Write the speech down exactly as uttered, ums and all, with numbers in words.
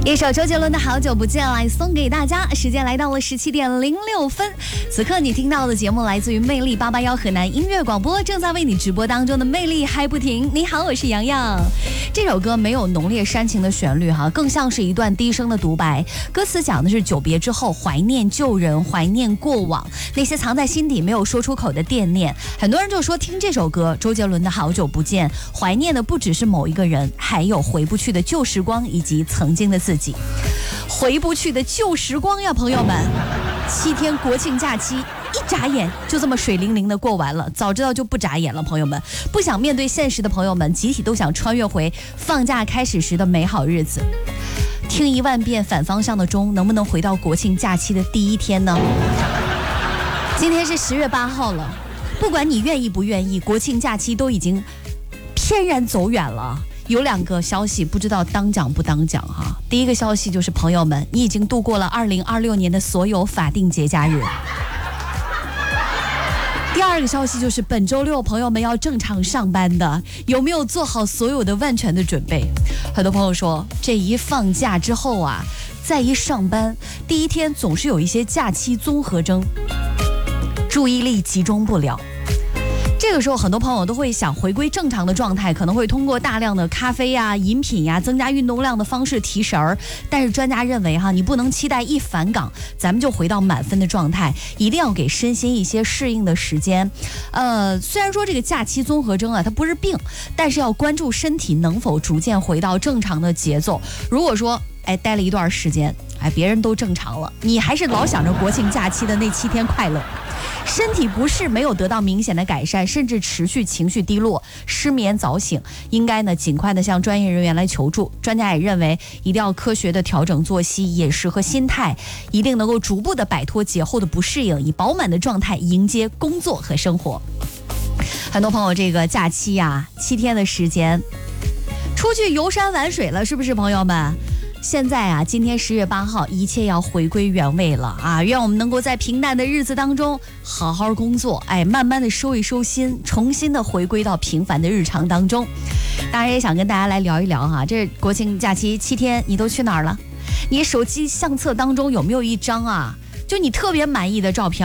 一首周杰伦的好久不见来送给大家，时间来到了十七点零六分。此刻你听到的节目来自于魅力八八幺河南音乐广播，正在为你直播当中的魅力还不停。你好，我是洋洋。这首歌没有浓烈煽情的旋律哈，更像是一段低声的独白。歌词讲的是久别之后怀念旧人，怀念过往，那些藏在心底没有说出口的惦念。很多人就说听这首歌周杰伦的好久不见，怀念的不只是某一个人，还有回不去的旧时光以及曾经的自己。回不去的旧时光呀，朋友们！七天国庆假期一眨眼就这么水灵灵的过完了，早知道就不眨眼了，朋友们。不想面对现实的朋友们，集体都想穿越回放假开始时的美好日子。听一万遍反方向的钟，能不能回到国庆假期的第一天呢？今天是十月八号了，不管你愿意不愿意，国庆假期都已经翩然走远了。有两个消息不知道当讲不当讲哈、啊。第一个消息就是朋友们，你已经度过了二零二六年的所有法定节假日。第二个消息就是本周六朋友们要正常上班的，有没有做好所有的万全的准备？很多朋友说这一放假之后啊，再一上班，第一天总是有一些假期综合征，注意力集中不了。这个时候很多朋友都会想回归正常的状态，可能会通过大量的咖啡呀、饮品呀、增加运动量的方式提神儿。但是专家认为哈，你不能期待一返岗咱们就回到满分的状态，一定要给身心一些适应的时间。呃，虽然说这个假期综合征啊，它不是病，但是要关注身体能否逐渐回到正常的节奏。如果说哎待了一段时间，哎别人都正常了，你还是老想着国庆假期的那七天快乐。身体不适没有得到明显的改善，甚至持续情绪低落、失眠早醒，应该呢尽快的向专业人员来求助。专家也认为，一定要科学的调整作息、饮食和心态，一定能够逐步的摆脱节后的不适应，以饱满的状态迎接工作和生活。很多朋友这个假期呀、啊，七天的时间，出去游山玩水了，是不是朋友们？现在啊，今天十月八号，一切要回归原位了啊！愿我们能够在平淡的日子当中好好工作，哎，慢慢的收一收心，重新的回归到平凡的日常当中。当然也想跟大家来聊一聊哈，这国庆假期七天你都去哪儿了？你手机相册当中有没有一张啊，就你特别满意的照片？